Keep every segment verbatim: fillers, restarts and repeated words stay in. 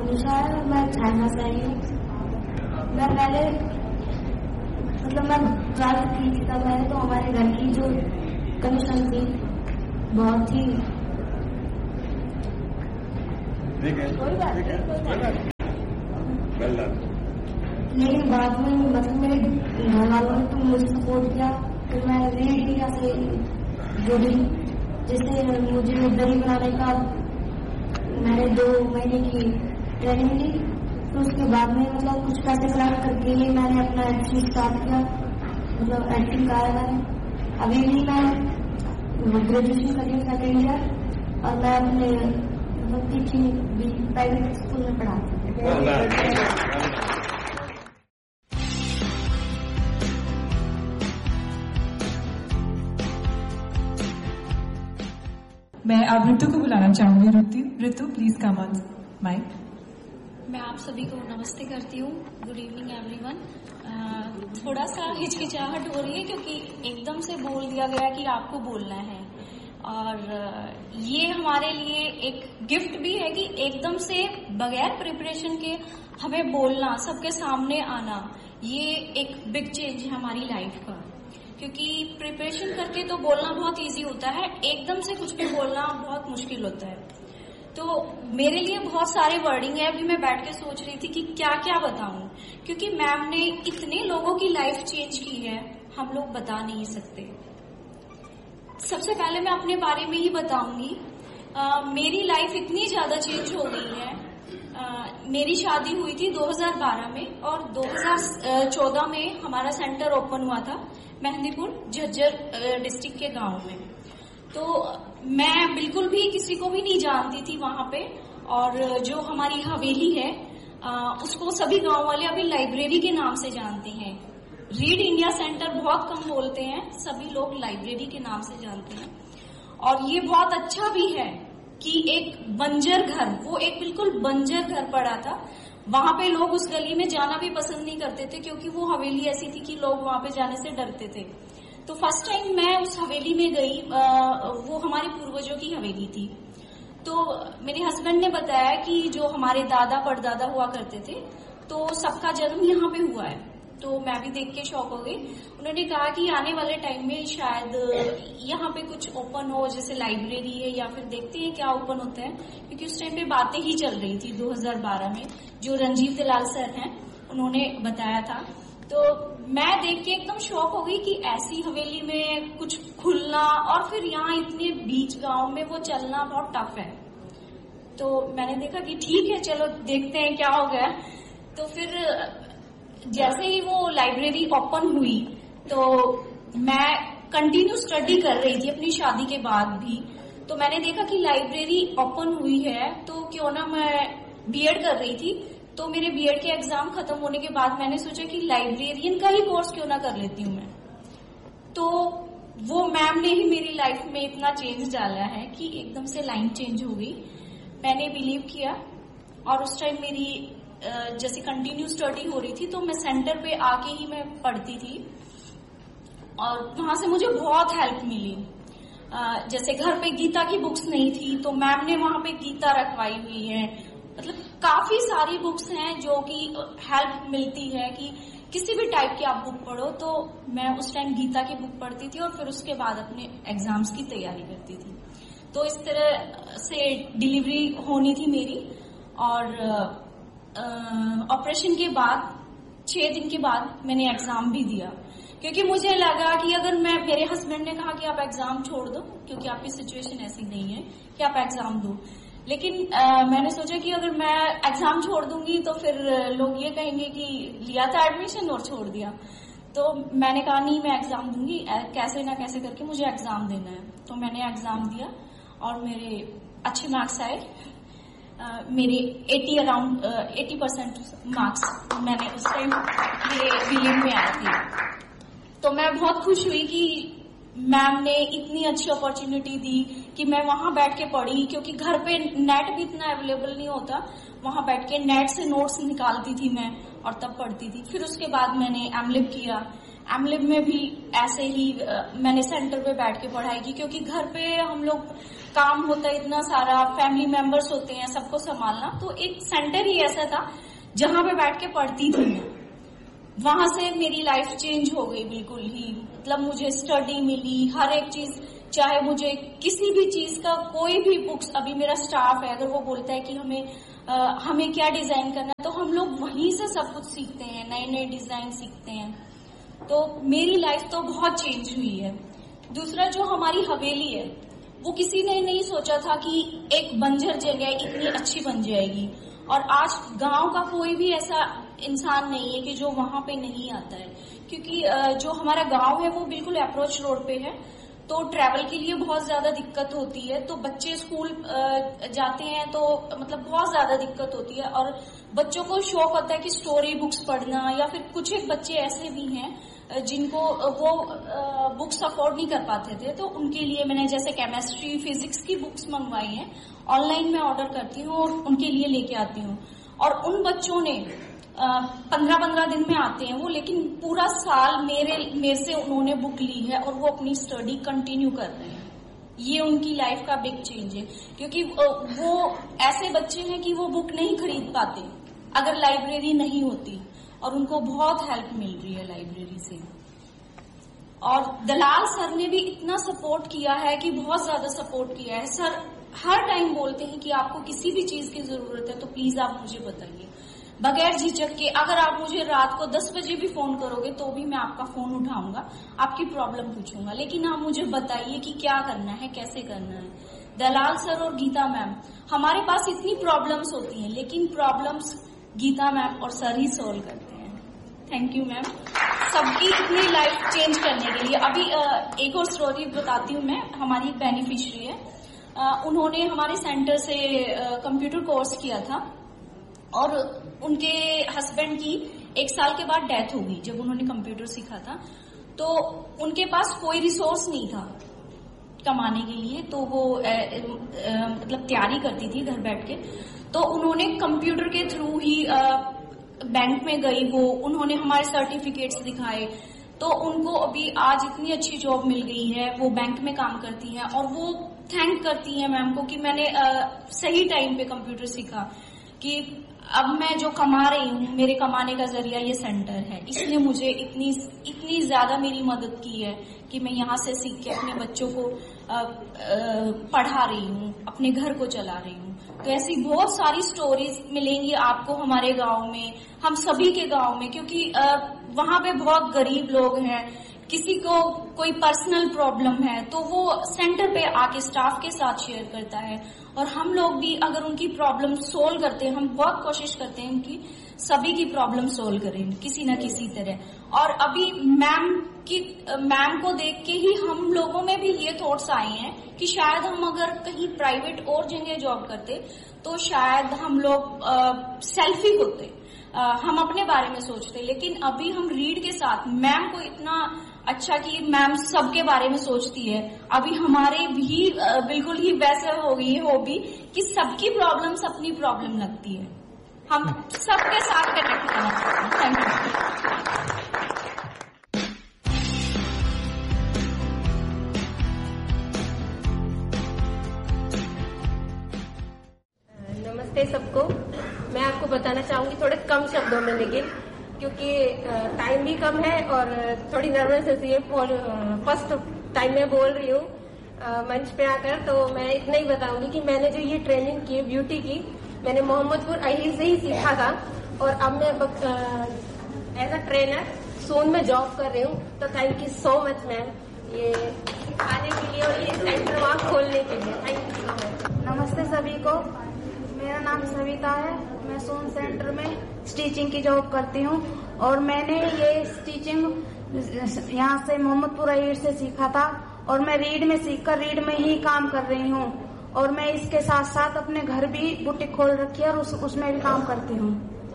निशा है और मैं चाइना से आई हूँ। मैं पहले मतलब मैं ट्वेल्थ की थी तब मैंने तो हमारे घर की जो कंडीशन थी बहुत ही कोई बात नहीं, लेकिन बाद में मतलब मेरे घर वालों ने तो मुझे सपोर्ट किया। फिर मैं रीड इंडिया से जुड़ी, जिससे मुझे दही बनाने का मैंने दो महीने की ट्रेनिंग ली। फिर उसके बाद में मतलब कुछ पैसे कलेक्ट करके ही मैंने अपना एक्टिंग स्टार्ट किया, मतलब एक्टिंग का है मैंने। अभी भी मैं ग्रेजुएशन कर रही हूँ सेकेंड ईयर और मैं अपने मतलब टीचिंग भी प्राइवेट स्कूल में पढ़ाती हूँ। मैं अब ऋतु को बुलाना चाहूंगी। ऋतु ऋतु प्लीज कम ऑन माइक। मैं आप सभी को नमस्ते करती हूँ। Good evening everyone. थोड़ा सा हिचकिचाहट हो रही है क्योंकि एकदम से बोल दिया गया कि आपको बोलना है, और ये हमारे लिए एक गिफ्ट भी है कि एकदम से बगैर प्रिपरेशन के हमें बोलना, सबके सामने आना, ये एक बिग चेंज है हमारी लाइफ का। क्योंकि प्रिपरेशन करके तो बोलना बहुत इजी होता है, एकदम से कुछ भी बोलना बहुत मुश्किल होता है। तो मेरे लिए बहुत सारे वर्डिंग है। अभी मैं बैठ के सोच रही थी कि क्या क्या बताऊं, क्योंकि मैम ने इतने लोगों की लाइफ चेंज की है, हम लोग बता नहीं सकते। सबसे पहले मैं अपने बारे में ही बताऊंगी। आ, मेरी लाइफ इतनी ज्यादा चेंज हो गई है। आ, मेरी शादी हुई थी दो हज़ार बारह में और दो हज़ार चौदह में हमारा सेंटर ओपन हुआ था मेहंदीपुर झज्जर डिस्ट्रिक्ट के गांव में। तो मैं बिल्कुल भी किसी को भी नहीं जानती थी वहां पे, और जो हमारी हवेली है आ, उसको सभी गांव वाले अभी लाइब्रेरी के नाम से जानते हैं। रीड इंडिया सेंटर बहुत कम बोलते हैं, सभी लोग लाइब्रेरी के नाम से जानते हैं। और ये बहुत अच्छा भी है कि एक बंजर घर, वो एक बिल्कुल बंजर घर पड़ा था, वहां पे लोग उस गली में जाना भी पसंद नहीं करते थे क्योंकि वो हवेली ऐसी थी कि लोग वहां पे जाने से डरते थे। तो फर्स्ट टाइम मैं उस हवेली में गई, वो हमारे पूर्वजों की हवेली थी। तो मेरे हस्बैंड ने बताया कि जो हमारे दादा परदादा हुआ करते थे तो सबका जन्म यहाँ पे हुआ है। तो मैं भी देख के शॉक हो गई। उन्होंने कहा कि आने वाले टाइम में शायद यहाँ पे कुछ ओपन हो, जैसे लाइब्रेरी है, या फिर देखते हैं क्या ओपन होता है, क्योंकि उस टाइम पे बातें ही चल रही थी दो हज़ार बारह में। जो रंजीव दलाल सर हैं उन्होंने बताया था। तो मैं देख के एकदम शॉक हो गई कि ऐसी हवेली में कुछ खुलना और फिर यहाँ इतने बीच गांव में वो चलना बहुत टफ है। तो मैंने देखा कि ठीक है, चलो देखते हैं क्या हो गया। तो फिर जैसे ही वो लाइब्रेरी ओपन हुई तो मैं कंटिन्यू स्टडी कर रही थी अपनी शादी के बाद भी। तो मैंने देखा कि लाइब्रेरी ओपन हुई है तो क्यों ना, मैं बीएड कर रही थी तो मेरे बीएड के एग्जाम खत्म होने के बाद मैंने सोचा कि लाइब्रेरियन का ही कोर्स क्यों ना कर लेती हूँ मैं। तो वो मैम ने ही मेरी लाइफ में इतना चेंज डाला है कि एकदम से लाइन चेंज हो गई। मैंने बिलीव किया और उस टाइम मेरी जैसे कंटिन्यू स्टडी हो रही थी तो मैं सेंटर पे आके ही मैं पढ़ती थी और वहां से मुझे बहुत हेल्प मिली। जैसे घर पे गीता की बुक्स नहीं थी तो मैम ने वहां पे गीता रखवाई हुई है। मतलब काफी सारी बुक्स हैं जो कि हेल्प मिलती है कि किसी भी टाइप की आप बुक पढ़ो। तो मैं उस टाइम गीता की बुक पढ़ती थी और फिर उसके बाद अपने एग्जाम्स की तैयारी करती थी। तो इस तरह से डिलीवरी होनी थी मेरी। और ऑपरेशन के बाद छह दिन के बाद मैंने एग्जाम भी दिया, क्योंकि मुझे लगा कि अगर मैं, मेरे हस्बैंड ने कहा कि आप एग्जाम छोड़ दो क्योंकि आपकी सिचुएशन ऐसी नहीं है कि आप एग्जाम दो। लेकिन आ, मैंने सोचा कि अगर मैं एग्जाम छोड़ दूंगी तो फिर लोग ये कहेंगे कि लिया था एडमिशन और छोड़ दिया। तो मैंने कहा नहीं, मैं एग्जाम दूंगी, कैसे ना कैसे करके मुझे एग्जाम देना है। तो मैंने एग्जाम दिया और मेरे अच्छे मार्क्स आए। Uh, मेरे अस्सी अराउंड अस्सी परसेंट मार्क्स मैंने उस टाइम मेरे बिलियन में आए थे। तो मैं बहुत खुश हुई कि मैम ने इतनी अच्छी अपॉर्चुनिटी दी कि मैं वहां बैठ के पढ़ी, क्योंकि घर पे नेट भी इतना अवेलेबल नहीं होता। वहां बैठ के नेट से नोट्स निकालती थी मैं और तब पढ़ती थी। फिर उसके बाद मैंने एमलिब किया। एमलिब में भी ऐसे ही मैंने सेंटर पे बैठ के पढ़ाई की, क्योंकि घर पे हम लोग काम होता है इतना सारा, फैमिली मेंबर्स होते हैं, सबको संभालना। तो एक सेंटर ही ऐसा था जहां पे बैठ के पढ़ती थी मैं। वहां से मेरी लाइफ चेंज हो गई बिल्कुल ही। मतलब मुझे स्टडी मिली, हर एक चीज, चाहे मुझे किसी भी चीज का कोई भी बुक्स, अभी मेरा स्टाफ है, अगर वो बोलता है कि हमें आ, हमें क्या डिजाइन करना है, तो हम लोग वहीं से सब कुछ सीखते हैं, नए नए डिजाइन सीखते हैं। तो मेरी लाइफ तो बहुत चेंज हुई है। दूसरा, जो हमारी हवेली है, वो किसी ने नहीं सोचा था कि एक बंजर जगह इतनी अच्छी बन जाएगी। और आज गांव का कोई भी ऐसा इंसान नहीं है कि जो वहां पे नहीं आता है, क्योंकि जो हमारा गांव है वो बिल्कुल अप्रोच रोड पे है, तो ट्रैवल के लिए बहुत ज्यादा दिक्कत होती है। तो बच्चे स्कूल जाते हैं तो मतलब बहुत ज्यादा दिक्कत होती है। और बच्चों को शौक होता है कि स्टोरी बुक्स पढ़ना, या फिर कुछ एक बच्चे ऐसे भी हैं जिनको वो बुक्स अफोर्ड नहीं कर पाते थे, तो उनके लिए मैंने जैसे केमिस्ट्री, फिजिक्स की बुक्स मंगवाई हैं, ऑनलाइन में ऑर्डर करती हूँ और उनके लिए लेके आती हूँ। और उन बच्चों ने पंद्रह पंद्रह दिन में आते हैं वो, लेकिन पूरा साल मेरे मेरे से उन्होंने बुक ली है और वो अपनी स्टडी कंटिन्यू कर रहे हैं। ये उनकी लाइफ का बिग चेंज है, क्योंकि वो ऐसे बच्चे हैं कि वो बुक नहीं खरीद पाते अगर लाइब्रेरी नहीं होती, और उनको बहुत हेल्प मिल रही है लाइब्रेरी से। और दलाल सर ने भी इतना सपोर्ट किया है कि बहुत ज्यादा सपोर्ट किया है। सर हर टाइम बोलते हैं कि आपको किसी भी चीज की जरूरत है तो प्लीज आप मुझे बताइए, बगैर झिझक के। अगर आप मुझे रात को दस बजे भी फोन करोगे तो भी मैं आपका फोन उठाऊंगा, आपकी प्रॉब्लम पूछूंगा, लेकिन आप मुझे बताइए कि क्या करना है, कैसे करना है। दलाल सर और गीता मैम, हमारे पास इतनी प्रॉब्लम्स होती हैं, लेकिन प्रॉब्लम्स गीता मैम और सर ही सोल्व करते हैं। थैंक यू मैम, सबकी इतनी लाइफ चेंज करने के लिए। अभी एक और स्टोरी बताती हूँ मैं। हमारी एक बेनिफिशियरी है, उन्होंने हमारे सेंटर से कंप्यूटर कोर्स किया था और उनके हस्बैंड की एक साल के बाद डेथ हो गई जब उन्होंने कंप्यूटर सीखा था। तो उनके पास कोई रिसोर्स नहीं था कमाने के लिए, तो वो ए, ए, मतलब तैयारी करती थी घर बैठ के। तो उन्होंने कंप्यूटर के थ्रू ही आ, बैंक में गई वो, उन्होंने हमारे सर्टिफिकेट्स दिखाए, तो उनको अभी आज इतनी अच्छी जॉब मिल गई है, वो बैंक में काम करती हैं और वो थैंक करती हैं मैम को कि मैंने आ, सही टाइम पे कंप्यूटर सीखा, कि अब मैं जो कमा रही हूँ, मेरे कमाने का जरिया ये सेंटर है, इसलिए मुझे इतनी इतनी ज्यादा मेरी मदद की है कि मैं यहाँ से सीख के अपने बच्चों को आ, आ, पढ़ा रही हूँ, अपने घर को चला रही हूँ। तो ऐसी बहुत सारी स्टोरीज मिलेंगी आपको हमारे गांव में, हम सभी के गांव में, क्योंकि आ, वहाँ पे बहुत गरीब लोग हैं, किसी को कोई पर्सनल प्रॉब्लम है तो वो सेंटर पे आके स्टाफ के साथ शेयर करता है, और हम लोग भी अगर उनकी प्रॉब्लम सोल्व करते हैं, हम बहुत कोशिश करते हैं उनकी सभी की प्रॉब्लम सोल्व करें किसी न किसी तरह। और अभी मैम की मैम को देख के ही हम लोगों में भी ये थॉट्स आए हैं कि शायद हम अगर कहीं प्राइवेट और जगह जॉब करते तो शायद हम लोग सेल्फी होते, आ, हम अपने बारे में सोचते, लेकिन अभी हम रीड के साथ मैम को इतना अच्छा कि मैम सबके बारे में सोचती है। अभी हमारे भी बिल्कुल ही वैसा हो गई है हॉबी कि सबकी प्रॉब्लम्स अपनी प्रॉब्लम लगती है, हम सबके साथ कनेक्ट करना चाहते हैं। Thank you. नमस्ते सबको। मैं आपको बताना चाहूंगी थोड़े कम शब्दों में, लेकिन क्योंकि टाइम भी कम है और थोड़ी नर्वस है, फर्स्ट टाइम मैं बोल रही हूँ मंच पे आकर, तो मैं इतना ही बताऊंगी कि मैंने जो ये ट्रेनिंग की ब्यूटी की, मैंने मोहम्मदपुर अहीर से ही सीखा था, और अब मैं एज अ ट्रेनर सोन में जॉब कर रही हूँ। तो thank you so much ma'am, ये सिखाने के लिए और ये सेंटर वहाँ खोलने के लिए। Thank you so much. नमस्ते सभी को, मेरा नाम सविता है, मैं सोन सेंटर में स्टिचिंग की जॉब करती हूँ, और मैंने ये स्टिचिंग यहाँ से मोहम्मदपुर अहीर से सीखा था, और मैं रीड में सीखकर रीड में ही काम कर रही हूँ, और मैं इसके साथ साथ अपने घर भी बुटीक खोल रखी है और उस, उसमें भी काम करती हूँ।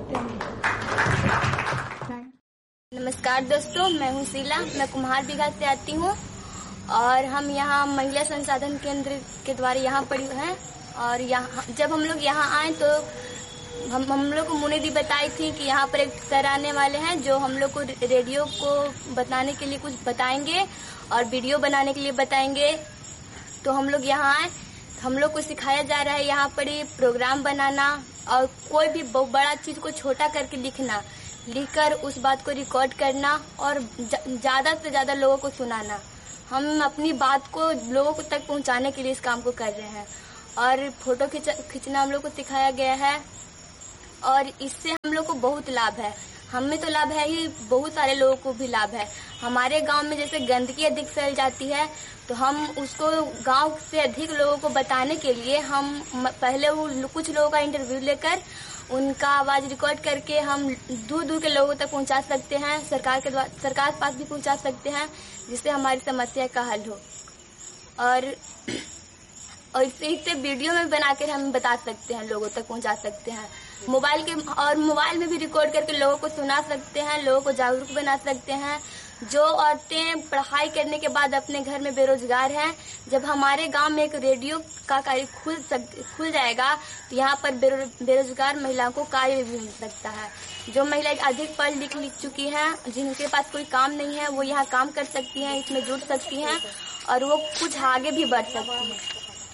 नमस्कार दोस्तों, मैं हूँ शीला, मैं कुम्हार बिघा से आती हूँ, और हम यहाँ महिला संसाधन केंद्र के द्वारा यहाँ पढ़ी हैं। और यहाँ जब हम लोग यहाँ आए तो हम हम लोग को मुनिदी बताई थी कि यहाँ पर एक सर आने वाले हैं जो हम लोग को रेडियो को बताने के लिए कुछ बताएंगे और वीडियो बनाने के लिए बताएंगे। तो हम लोग यहाँ आए हम लोग को सिखाया जा रहा है यहाँ पर ये प्रोग्राम बनाना और कोई भी बड़ा चीज को छोटा करके लिखना, लिखकर उस बात को रिकॉर्ड करना और ज्यादा से ज्यादा लोगों को सुनाना। हम अपनी बात को लोगों को तक पहुँचाने के लिए इस काम को कर रहे हैं। और फोटो खींचना हम लोग को सिखाया गया है और इससे हम लोग को बहुत लाभ है। हमें तो लाभ है ही, बहुत सारे लोगों को भी लाभ है। हमारे गांव में जैसे गंदगी अधिक फैल जाती है तो हम उसको गांव से अधिक लोगों को बताने के लिए हम पहले वो कुछ लोगों का इंटरव्यू लेकर उनका आवाज रिकॉर्ड करके हम दूर दूर के लोगों तक पहुंचा सकते हैं, सरकार के द्वारा सरकार के पास भी पहुंचा सकते हैं, जिससे हमारी समस्या का हल हो। और और इससे वीडियो में बनाकर हम बता सकते हैं, लोगों तक पहुंचा सकते हैं। मोबाइल के और मोबाइल में भी रिकॉर्ड करके लोगों को सुना सकते हैं, लोगों को जागरूक बना सकते हैं। जो औरतें पढ़ाई करने के बाद अपने घर में बेरोजगार हैं, जब हमारे गांव में एक रेडियो का कार्य खुल सक, खुल जाएगा तो यहाँ पर बेरोजगार महिलाओं को कार्य भी मिल सकता है। जो महिलाएं अधिक पढ़ लिख लिख चुकी हैं, जिनके पास कोई काम नहीं है, वो यहाँ काम कर सकती हैं, इसमें जुड़ सकती हैं और वो कुछ आगे भी बढ़ सकती हैं।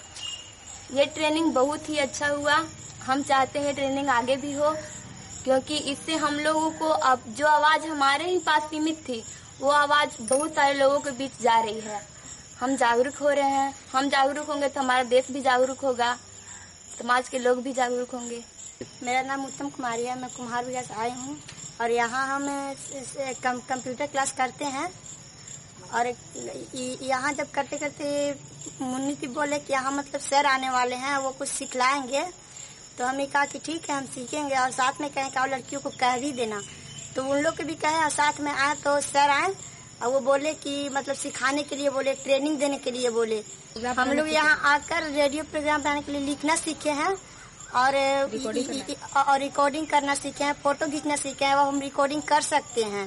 ये ट्रेनिंग बहुत ही अच्छा हुआ। हम चाहते हैं ट्रेनिंग आगे भी हो, क्योंकि इससे हम लोगों को अब जो आवाज हमारे ही पास सीमित थी, वो आवाज बहुत सारे लोगों के बीच जा रही है। हम जागरूक हो रहे हैं। हम जागरूक होंगे तो हमारा देश भी जागरूक होगा, समाज के लोग भी जागरूक होंगे। मेरा नाम उत्तम कुमारी है। मैं कुम्हार बिहार से आई हूँ और यहाँ हम कंप्यूटर क्लास करते हैं। और यहाँ जब करते करते मुन्नी की बोले कि यहाँ मतलब सर आने वाले हैं, वो कुछ सिखलाएंगे। तो हमें कहा कि ठीक है, हम सीखेंगे और साथ में कहें कि और लड़कियों को कह भी देना। तो उन लोग के भी कहे और साथ में आए तो सर आए और वो बोले कि मतलब सिखाने के लिए बोले, ट्रेनिंग देने के लिए बोले। हम लोग यहाँ आकर रेडियो प्रोग्राम बनाने के लिए लिखना सीखे हैं और और रिकॉर्डिंग करना सीखे हैं, फोटो खींचना सीखे हैं। वो हम रिकॉर्डिंग कर सकते हैं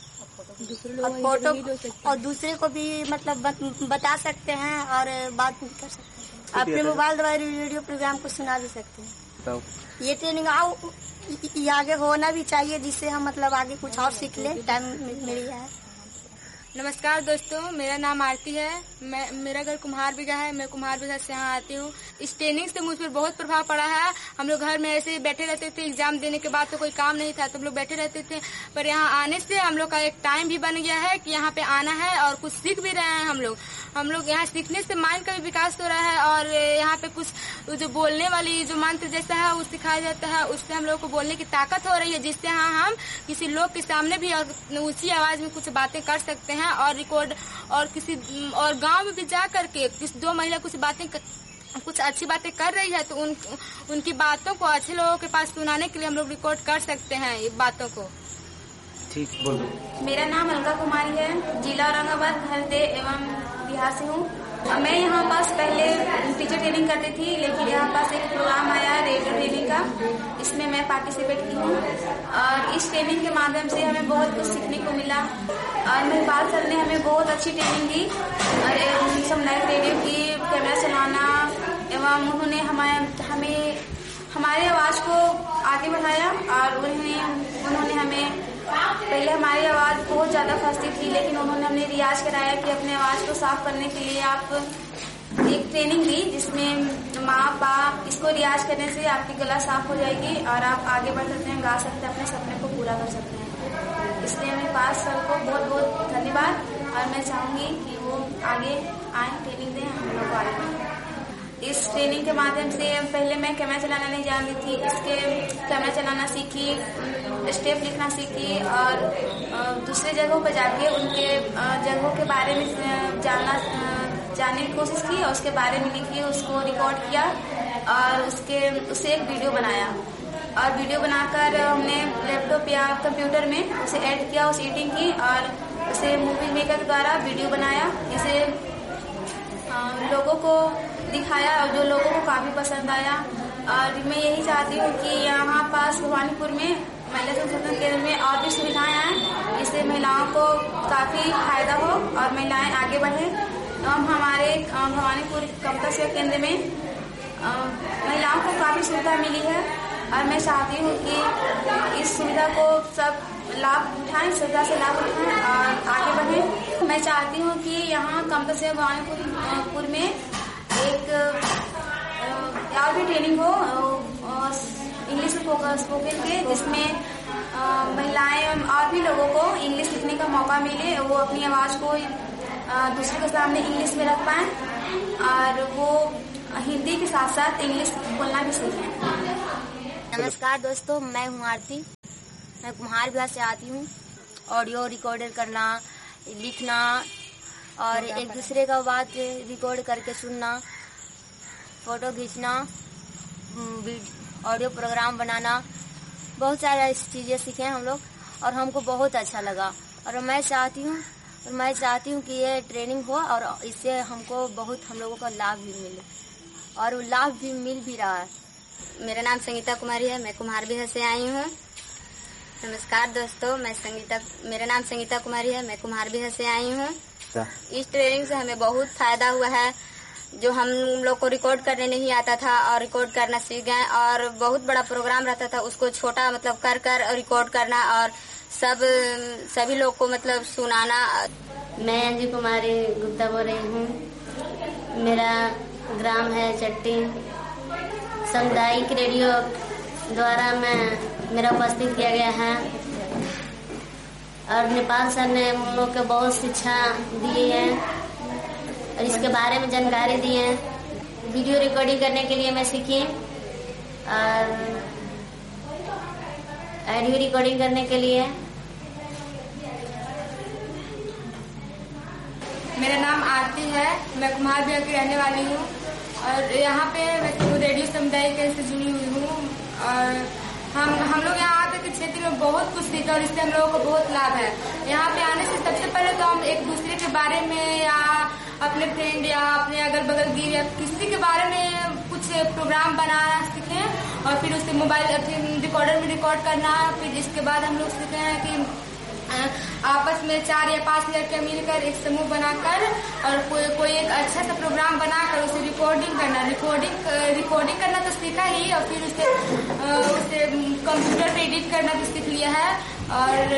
और फोटो और दूसरे को भी मतलब बता सकते हैं और बात भी कर सकते हैं। अपने मोबाइल द्वारा रेडियो प्रोग्राम को सुना भी सकते हैं। ये ट्रेनिंग आओ आगे होना भी चाहिए, जिससे हम मतलब आगे कुछ और सीख ले। टाइम मिल गया है। नमस्कार दोस्तों, मेरा नाम आरती है। मैं मेरा घर कुम्हार बिघा है। मैं कुम्हार बिघा से यहाँ आती हूँ। इस ट्रेनिंग से मुझ पर बहुत प्रभाव पड़ा है। हम लोग घर में ऐसे ही बैठे रहते थे, एग्जाम देने के बाद तो कोई काम नहीं था तो हम लोग बैठे रहते थे। पर यहाँ आने से हम लोग का एक टाइम भी बन गया है कि यहाँ पे आना है और कुछ सीख भी रहे हैं हम लोग। हम लोग यहाँ सीखने से माइंड का भी विकास हो रहा है और यहाँ पे कुछ जो बोलने वाली जो मंत्र जैसा है वो सिखाया जाता है। उससे हम लोग को बोलने की ताकत हो रही है, जिससे हाँ हम किसी लोग के सामने भी और ऊंची आवाज में कुछ बातें कर सकते हैं और रिकॉर्ड और किसी और गांव में भी जा करके किसी दो महिला कुछ बातें कुछ अच्छी बातें कर रही है तो उन उनकी बातों को अच्छे लोगों के पास सुनाने के लिए हम लोग रिकॉर्ड कर सकते हैं ये बातों को। ठीक, बोलो। मेरा नाम अलका कुमारी है। जिला औरंगाबाद हल्दे एवं बिहार से हूँ। मैं यहाँ पास पहले टीचर ट्रेनिंग करती थी, लेकिन यहाँ पास एक प्रोग्राम आया रेडियो ट्रेनिंग का, इसमें मैं पार्टिसिपेट की हूँ और इस ट्रेनिंग के माध्यम से हमें बहुत कुछ सीखने को मिला। और मेहपाल सर ने हमें बहुत अच्छी ट्रेनिंग दी और सब नए रेडियो की कैमरा चलाना एवं उन्होंने हमें हमें हमारे आवाज को आगे बढ़ाया और उन्हें उन्होंने हमें पहले हमारी आवाज बहुत ज्यादा फंसती थी, लेकिन उन्होंने हमें रियाज कराया कि अपने आवाज को साफ करने के लिए आप एक ट्रेनिंग दी, जिसमें माँ बाप इसको रियाज करने से आपकी गला साफ हो जाएगी और आप आगे बढ़ सकते हैं, गा सकते हैं, अपने सपने को पूरा कर सकते हैं। इसलिए मेरे पास सर को बहुत बहुत धन्यवाद और मैं चाहूंगी कि वो आगे आए, ट्रेनिंग दें, हम लोग को आगे। इस ट्रेनिंग के माध्यम से पहले मैं कैमरा चलाना नहीं जानती थी, इसके कैमरा चलाना सीखी, स्टेप लिखना सीखी और दूसरे जगहों पर जाके उनके जगहों के बारे में जानना जानने की कोशिश की और उसके बारे में लिखी, उसको रिकॉर्ड किया और उसके उससे एक वीडियो बनाया और वीडियो बनाकर हमने लैपटॉप या कंप्यूटर में उसे एड किया, उस एडिटिंग की और उसे मूवी मेकर द्वारा वीडियो बनाया, जिसे लोगों को दिखाया और जो लोगों को काफी पसंद आया। और मैं यही चाहती हूँ कि यहाँ पास भवानीपुर में महिला संशोधन केंद्र में और भी सुविधाएं आए, जिससे महिलाओं को काफी फायदा हो और महिलाएं आगे बढ़े। हम हमारे भवानीपुर कमता सेवा केंद्र में महिलाओं को काफी सुविधा मिली है और मैं चाहती हूँ कि इस सुविधा को सब लाभ उठाएं, सुविधा से लाभ उठाएं और आगे बढ़ें। मैं चाहती हूँ कि यहाँ कमता सेवा भवानीपुर में एक और भी ट्रेनिंग हो इंग्लिश स्पोकन के, जिसमें महिलाएं और भी लोगों को इंग्लिश लिखने का मौका मिले, वो अपनी आवाज को दूसरे के सामने इंग्लिश में रख पाए और वो हिंदी के साथ साथ इंग्लिश बोलना भी सीखें। नमस्कार दोस्तों, मैं हूँ आरती। मैं कुम्हार विभाग से आती हूँ। ऑडियो रिकॉर्डर करना, लिखना और एक दूसरे का बात रिकॉर्ड करके सुनना, फोटो खींचना, ऑडियो प्रोग्राम बनाना, बहुत सारी चीजें सीखे हम लोग और हमको बहुत अच्छा लगा। और मैं चाहती हूँ और मैं चाहती हूँ कि ये ट्रेनिंग हो और इससे हमको बहुत हम लोगों का लाभ भी मिले और लाभ भी मिल भी रहा है। मेरा नाम संगीता कुमारी है। मैं कुम्हार बिहार से आई हूँ। नमस्कार दोस्तों, मैं संगीता मेरा नाम संगीता कुमारी है। मैं कुम्हार बिहार से आई हूँ। इस ट्रेनिंग से हमें बहुत फायदा हुआ है। जो हम लोग को रिकॉर्ड करने नहीं आता था और रिकॉर्ड करना सीख गए और बहुत बड़ा प्रोग्राम रहता था उसको छोटा मतलब कर कर रिकॉर्ड करना और सब सभी लोग को मतलब सुनाना। मैं अंजू कुमारी गुप्ता बोल रही हूँ। मेरा ग्राम है चट्टी। सामुदायिक रेडियो द्वारा मैं मेरा उपस्थित किया गया है और नेपाल सर ने हम लोग को बहुत शिक्षा दी है और इसके बारे में जानकारी दी है। वीडियो रिकॉर्डिंग करने के लिए मैं सीखी और ऑडियो रिकॉर्डिंग करने के लिए। मेरा नाम आरती है। मैं कुम्हार बिहार की रहने वाली हूँ और यहाँ पे मैं रेडियो समुदाय से जुड़ी हुई हूँ और हम हम लोग यहाँ आकर के क्षेत्र में बहुत कुछ सीखा और इससे हम लोगों को बहुत लाभ है। यहाँ पे आने से सबसे पहले तो हम एक दूसरे के बारे में या अपने फ्रेंड या अपने अगल बगल की या किसी के बारे में कुछ प्रोग्राम बनाना सीखे और फिर उससे मोबाइल रिकॉर्डर में रिकॉर्ड करना। फिर इसके बाद हम लोग सीखे हैं कि आपस में चार या पांच लड़के मिलकर एक समूह बनाकर और कोई कोई एक अच्छा सा प्रोग्राम बनाकर उसे रिकॉर्डिंग करना रिकॉर्डिंग रिकॉर्डिंग करना तो सीखा ही और फिर उसे उसे कंप्यूटर पे एडिट करना भी सीख लिया है और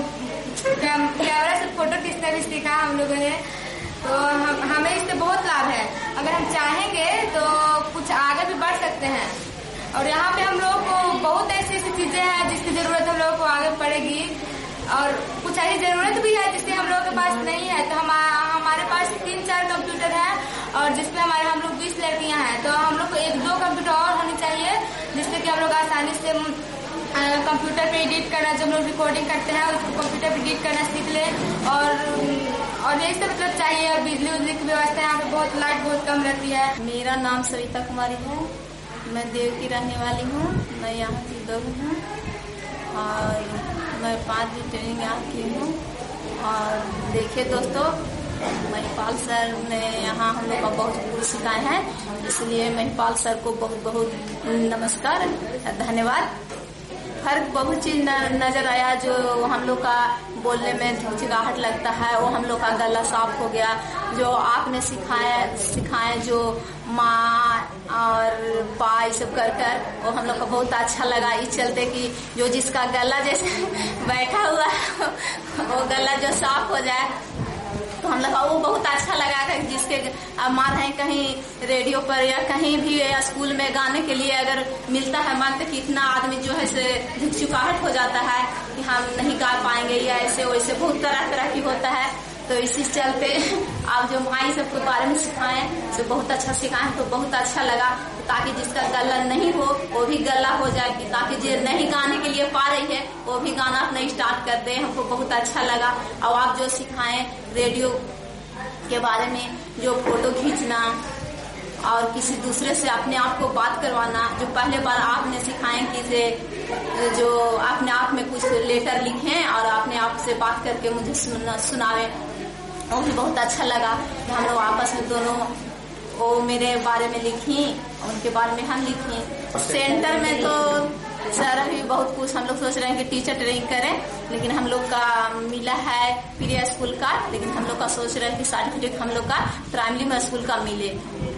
कैमरा से फोटो खींचना भी सीखा हम लोगों ने। तो हम, हमें इससे बहुत लाभ है। अगर हम चाहेंगे तो कुछ आगे भी बढ़ सकते हैं और यहाँ पे हम लोग को बहुत ऐसी ऐसी चीजें हैं जिसकी जरूरत हम लोगों को आगे पड़ेगी और कुछ ऐसी जरूरत भी है जिससे हम लोगों के पास नहीं है। तो हम हमारे पास तीन चार कंप्यूटर है और जिसमें हमारे हम लोग बीस लड़कियां हैं तो हम लोग को एक दो कंप्यूटर और होनी चाहिए जिससे कि हम लोग आसानी से कंप्यूटर पे एडिट करना, जब हम लोग रिकॉर्डिंग करते हैं उसको कंप्यूटर पे एडिट करना सीख ले और और यही सब मतलब चाहिए। और बिजली उजली की व्यवस्था यहाँ पे बहुत लाइट बहुत कम रहती है। मेरा नाम सविता कुमारी है। मैं देव की रहने वाली हूँ। मैं यहाँ की बहू हूँ और मैं पाँच दिन ट्रेनिंग यहाँ की हूँ। और देखिए दोस्तों, महिपाल सर ने यहाँ हम लोग का बहुत कुछ सिखाए हैं, इसलिए महिपाल सर को बहुत बहुत नमस्कार, धन्यवाद। फर्क बहुत चीज नजर आया। जो हम लोग का बोलने में झिझकाहट लगता है वो हम लोग का गला साफ हो गया। जो आपने सिखाया सिखाए जो माँ और पा ये सब कर कर वो हम लोग को बहुत अच्छा लगा। इस चलते कि जो जिसका गला जैसे बैठा हुआ है वो गला जो साफ हो जाए तो हम लोग का वो बहुत अच्छा लगा था। जिसके मान है कहीं रेडियो पर या कहीं भी या स्कूल में गाने के लिए अगर मिलता है मान तो कितना आदमी जो है से झिझकाहट हो जाता है कि हम नहीं गा पाएंगे या ऐसे वैसे बहुत तरह तरह की होता है। तो इसी चलते आप जो माई सबके बारे में सिखाएं तो बहुत अच्छा सिखाएं तो बहुत अच्छा लगा, ताकि जिसका गला नहीं हो वो भी गला हो जाए, ताकि जो नहीं गाने के लिए पा रही है वो भी गाना अपना स्टार्ट कर दे। हमको बहुत अच्छा लगा। और आप जो सिखाएं रेडियो के बारे में, जो फोटो खींचना और किसी दूसरे से अपने आप को बात करवाना, जो पहले बार आपने सिखाएं कि से जो अपने आप में कुछ लेटर लिखें और अपने आप से बात करके मुझे सुनावे, वो भी बहुत अच्छा लगा। हम लोग आपस में दोनों वो मेरे बारे में लिखी, उनके बारे में हम लिखी। सेंटर में तो सर अभी बहुत कुछ हम लोग सोच रहे हैं कि टीचर ट्रेनिंग करें, लेकिन हम लोग का मिला है प्रिया स्कूल का, लेकिन हम लोग का सोच रहे हैं कि सर्टिफिकेट हम लोग का प्राइमरी में स्कूल का मिले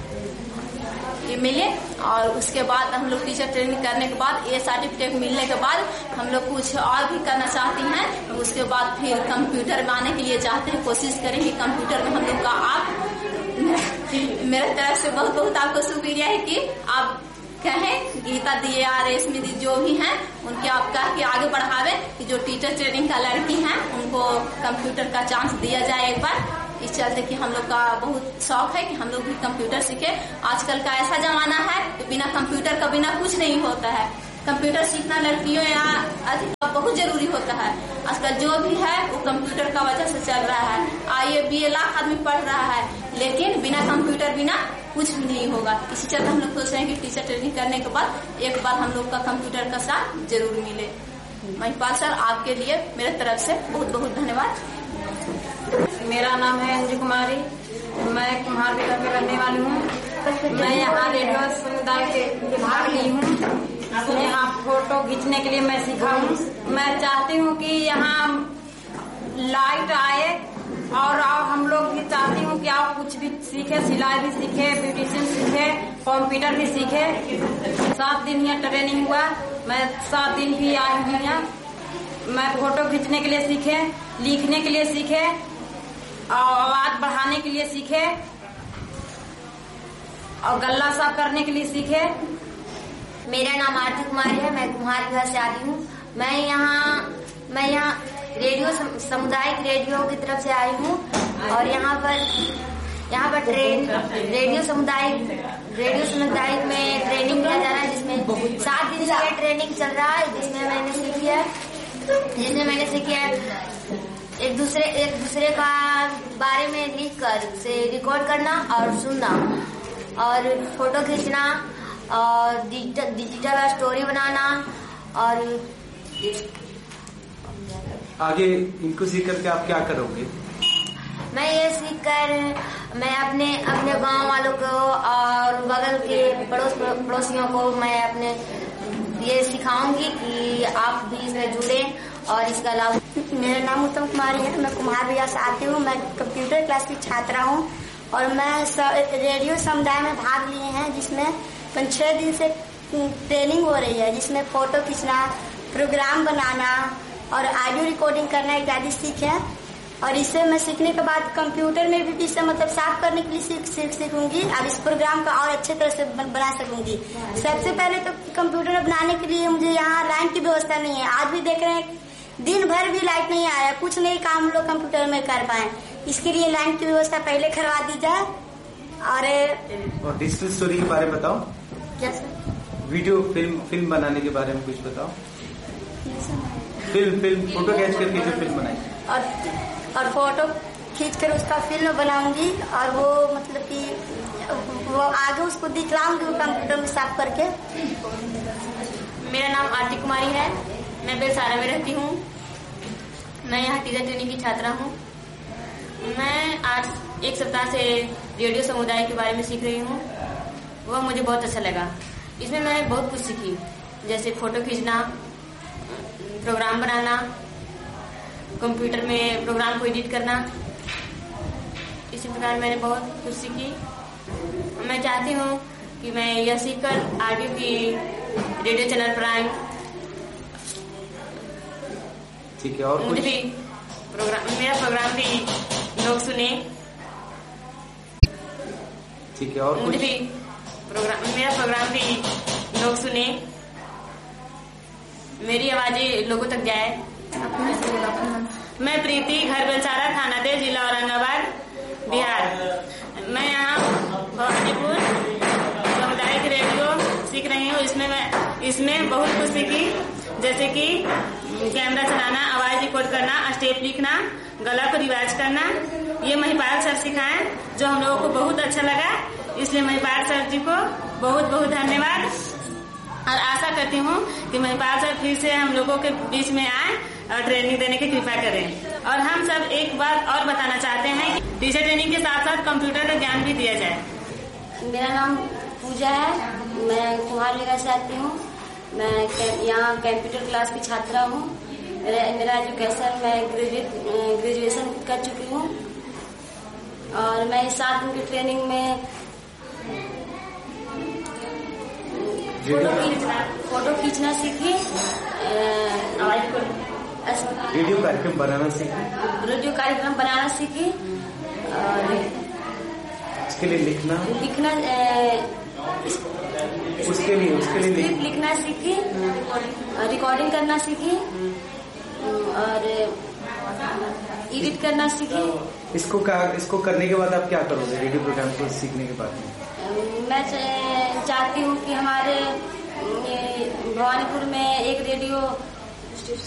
ये मिले और उसके बाद हम लोग टीचर ट्रेनिंग करने के बाद ये सर्टिफिकेट मिलने के बाद हम लोग कुछ और भी करना चाहते हैं। तो उसके बाद फिर कंप्यूटर में आने के लिए चाहते हैं, कोशिश करेंगे कंप्यूटर में हम लोग का आप मेरे तरफ से बहुत बहुत आपको शुक्रिया है कि आप कहें गीता दी और स्मृति जो भी हैं उनके आप कह के आगे बढ़ावे कि जो टीचर ट्रेनिंग का लड़की हैं उनको कंप्यूटर का चांस दिया जाए एक बार। इस चलते कि हम लोग का बहुत शौक है कि हम लोग भी कंप्यूटर सीखे। आजकल का ऐसा जमाना है कि बिना कंप्यूटर का बिना कुछ नहीं होता है। कंप्यूटर सीखना लड़कियों यहाँ अधिक बहुत जरूरी होता है। आजकल जो भी है वो कंप्यूटर का वजह से चल रहा है। आईए बी ए लाख आदमी पढ़ रहा है, लेकिन बिना कंप्यूटर बिना कुछ भी नहीं होगा। इसी चलते हम लोग सोच रहे हैं कि टीचर ट्रेनिंग करने के बाद एक बार हम लोग का कंप्यूटर का साथ जरूर मिले। महिपाल सर, आपके लिए मेरे तरफ से बहुत बहुत धन्यवाद। मेरा नाम है अंजू कुमारी, मैं कुम्हार बिगहा में रहने वाली हूँ। मैं यहाँ रेडियो समुदाय के भाग ली हूँ। अपने आप फोटो खींचने के लिए मैं सीखा हूँ। मैं चाहती हूँ कि यहाँ लाइट आए और हम लोग भी चाहती हूँ कि आप कुछ भी सीखे, सिलाई भी सीखे, ब्यूटिशियन सीखे, कंप्यूटर भी सीखे। सात दिन यहाँ ट्रेनिंग हुआ, मैं सात दिन भी आई हूँ यहाँ। मैं फोटो खींचने के लिए सीखे, लिखने के लिए सीखे, आवाज बढ़ाने के लिए सीखे और गला साफ करने के लिए सीखे। मेरा नाम आरती कुमारी है, मैं कुम्हार बिगहा से आती हूँ। मैं यहाँ मैं यहाँ रेडियो सामुदायिक रेडियो की तरफ से आई हूँ और यहाँ पर यहाँ पर ट्रेन रेडियो सामुदायिक रेडियो सामुदायिक में ट्रेनिंग दिया जा रहा है, जिसमें सात दिन से ट्रेनिंग चल रहा है, जिसमें मैंने सीखी है जिसमें मैंने सीखी है एक दूसरे एक दूसरे का बारे में लिख कर से रिकॉर्ड करना और सुनना और फोटो खींचना और डिजिटल डिजिटल स्टोरी बनाना। और आगे इनको सीख करके आप क्या करोगे? मैं ये सीख कर मैं अपने अपने गांव वालों को और बगल के पड़ोस पड़ोसियों को मैं अपने ये सिखाऊंगी कि आप भी इसमें जुड़े और इसका लाभ। मेरा नाम उत्तम कुमारी है, मैं कुम्हार बिगहा से आती हूँ। मैं कंप्यूटर क्लास की छात्रा हूँ और मैं रेडियो समुदाय में भाग लिए हैं, जिसमें पाँच छह दिन से ट्रेनिंग हो रही है, जिसमें फोटो खींचना, प्रोग्राम बनाना और ऑडियो रिकॉर्डिंग करना इत्यादि सीखे। और इससे मैं सीखने के बाद कंप्यूटर में भी इसे मतलब साफ करने के लिए सीख सीख सीखूंगी और इस प्रोग्राम का और अच्छे तरह से बना सकूंगी। सबसे पहले तो कंप्यूटर बनाने के लिए मुझे यहाँ लाइन की व्यवस्था नहीं है। आज भी देख रहे हैं दिन भर भी लाइट नहीं आया, कुछ नहीं काम लोग कंप्यूटर में कर पाए। इसके लिए लाइन की व्यवस्था पहले करवा दी जाए। और और डिजिटल स्टोरी के बारे में बताओ। क्या सर? वीडियो फिल्म फिल्म बनाने के बारे में कुछ बताओ। फिल्म फिल्म फोटो कैच करके जो फिल्म बनाई और और फोटो खींच कर उसका फिल्म बनाऊंगी और वो मतलब कि वो आगे उसको दिखलाऊंगी वो कंप्यूटर में साफ करके। मेरा नाम आरती कुमारी है, मैं बेलसारा में रहती हूँ। मैं यहाँ टीचर ट्रेनिंग की छात्रा हूँ। मैं आज एक सप्ताह से रेडियो समुदाय के बारे में सीख रही हूँ। वह मुझे बहुत अच्छा लगा। इसमें मैंने बहुत कुछ सीखी, जैसे फोटो खींचना, प्रोग्राम बनाना, कंप्यूटर में प्रोग्राम को एडिट करना। इसी प्रकार मैंने बहुत कुछ सीखी। मैं चाहती हूँ कि मैं यह सीखकर आगे भी रेडियो चैनल पर आए। ठीक है, और मुझे भी प्रोग्राम मेरा प्रोग्राम भी लोग सुने। ठीक है, और मुझे भी प्रोग्राम मेरा प्रोग्राम भी लोग सुने, मेरी आवाजें लोगों तक जाए। मैं प्रीति, घर बेलसारा, थाना देव, जिला औरंगाबाद, बिहार। मैं यहाँ भवानीपुर सामुदायिक रेडियो सीख रही हूँ। इसमें मैं इसमें बहुत कुछ सीखी, जैसे कि कैमरा चलाना, आवाज रिकॉर्ड करना, स्टेप लिखना, गला को रिवाज करना। ये महिपाल सर सिखाए, जो हम लोगों को बहुत अच्छा लगा। इसलिए महिपाल सर जी को बहुत बहुत धन्यवाद और आशा करती हूँ कि महिपाल सर फिर से हम लोगों के बीच में आए और ट्रेनिंग देने की कृपा करें। और हम सब एक बात और बताना चाहते हैं कि टीचर ट्रेनिंग के साथ साथ कंप्यूटर का ज्ञान भी दिया जाए। मेरा नाम पूजा है, मैं कुम्हार बिगहा से आती हूँ। मैं यहाँ कंप्यूटर क्लास की छात्रा हूँ। मेरा एजुकेशन मैं ग्रेजुएट ग्रेजुएशन कर चुकी हूँ और मैं सात दिन की ट्रेनिंग में फोटो खींचना फोटो खींचना सीखी, रेडियो कार्यक्रम बनाना सीखी रेडियो कार्यक्रम बनाना सीखी और उसके लिए लिखना लिखना उसके लिए उसके लिए स्क्रिप्ट लिखना सीखी, रिकॉर्डिंग करना सीखी और एडिट करना सीखी। इसको का, इसको करने के बाद आप क्या करोगे? रेडियो प्रोग्राम को सीखने के बाद मैं चाहती हूँ कि हमारे भवानीपुर में एक रेडियो